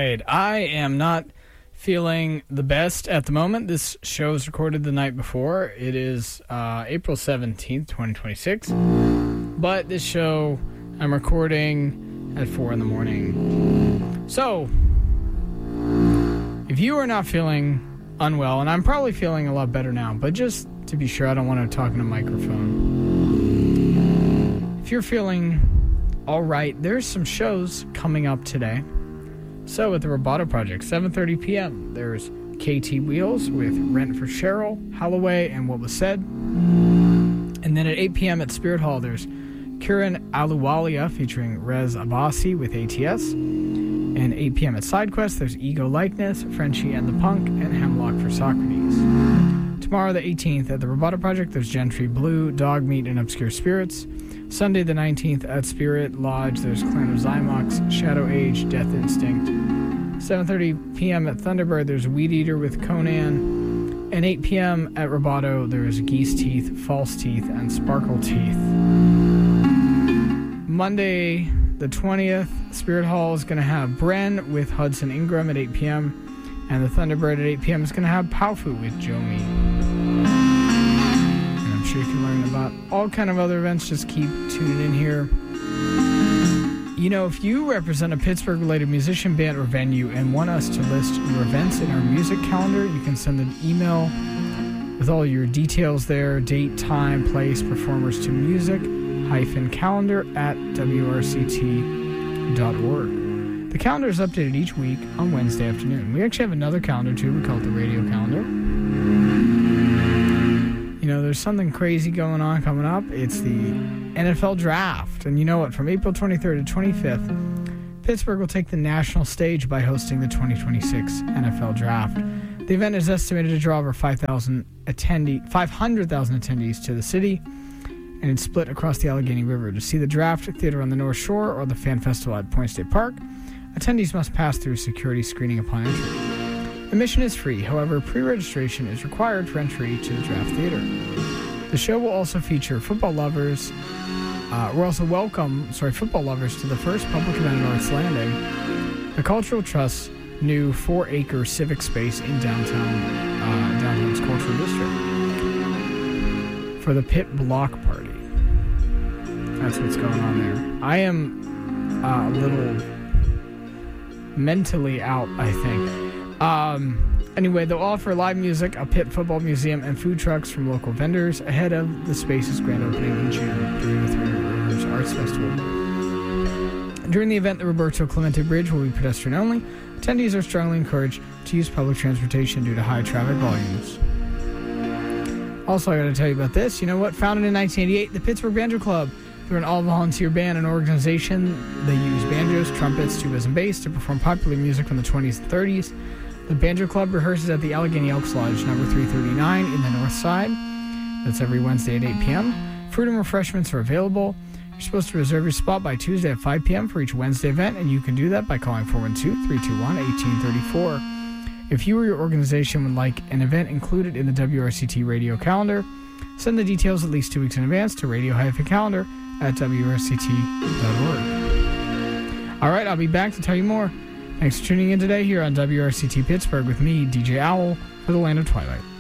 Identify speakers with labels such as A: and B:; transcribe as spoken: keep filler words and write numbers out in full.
A: right. I am not feeling the best at the moment. This show was recorded the night before. It is uh, April seventeenth, twenty twenty-six. But this show I'm recording at four in the morning. So, if you are not feeling unwell, and I'm probably feeling a lot better now, but just to be sure, I don't want to talk in a microphone. If you're feeling all right, there's some shows coming up today. So at the Roboto Project, seven thirty p.m., there's K T Wheels with Rent for Cheryl, Holloway, and What Was Said. And then at eight p.m. at Spirit Hall, there's Kiran Aluwalia featuring Rez Abbasi with A T S. And eight p.m. at SideQuest, there's Ego Likeness, Frenchie and the Punk, and Hemlock for Socrates. Tomorrow, the eighteenth, at the Roboto Project, there's Gentry Blue, Dog Meat, and Obscure Spirits. Sunday, the nineteenth, at Spirit Lodge, there's Clan of Zymox, Shadow Age, Death Instinct. seven thirty p.m. at Thunderbird, there's Weed Eater with Conan. And eight p.m. at Roboto, there's Geese Teeth, False Teeth, and Sparkle Teeth. Monday, the twentieth, Spirit Hall is going to have Bren with Hudson Ingram at eight p.m. And the Thunderbird at eight p.m. is going to have Powfu with Jomi. And I'm sure you can learn about all kind of other events. Just keep tuning in here. You know, if you represent a Pittsburgh-related musician, band, or venue and want us to list your events in our music calendar, you can send an email with all your details there, date, time, place, performers to music hyphen calendar at W R C T dot org. The calendar is updated each week on Wednesday afternoon. We actually have another calendar, too. We call it the radio calendar. You know, there's something crazy going on coming up. It's the N F L Draft. And you know what? From April twenty-third to twenty-fifth, Pittsburgh will take the national stage by hosting the twenty twenty-six N F L Draft. The event is estimated to draw over five thousand attendee, five hundred thousand attendees to the city, and it's split across the Allegheny River. To see the Draft Theater on the North Shore or the Fan Festival at Point State Park, attendees must pass through security screening upon entry. Admission is free, however, pre-registration is required for entry to the Draft Theater. The show will also feature football lovers. Uh, we'll also welcome, sorry, football lovers to the first public event at North's Landing, the Cultural Trust's new four-acre civic space in downtown, uh, downtown's Cultural District, for the Pit Block Party. That's what's going on there. I am uh, a little mentally out, I think. Um, anyway, they'll offer live music, a pit football museum, and food trucks from local vendors ahead of the space's grand opening in June during the Three Rivers Arts Festival. During the event, the Roberto Clemente Bridge will be pedestrian only. Attendees are strongly encouraged to use public transportation due to high traffic volumes. Also, I got to tell you about this. You know what? Founded in nineteen eighty-eight, the Pittsburgh Banjo Club. They're an all-volunteer band and organization. They use banjos, trumpets, tubas, and bass to perform popular music from the twenties and thirties. The Banjo Club rehearses at the Allegheny Elks Lodge, number three thirty-nine in the north side. That's every Wednesday at eight p.m. Fruit and refreshments are available. You're supposed to reserve your spot by Tuesday at five p.m. for each Wednesday event, and you can do that by calling four one two, three two one, one eight three four. If you or your organization would like an event included in the W R C T radio calendar, send the details at least two weeks in advance to radio-calendar at W R C T dot org. All right, I'll be back to tell you more. Thanks for tuning in today here on W R C T Pittsburgh with me, D J Owl, for the Land of Twilight.